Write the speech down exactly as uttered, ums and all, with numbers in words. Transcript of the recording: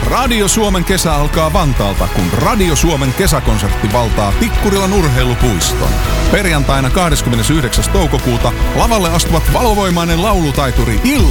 Radio Suomen kesä alkaa Vantaalta, kun Radio Suomen kesäkonsertti valtaa Tikkurilan urheilupuiston. Perjantaina kahdeskymmenesyhdeksäs toukokuuta lavalle astuvat valovoimainen laulutaituri Il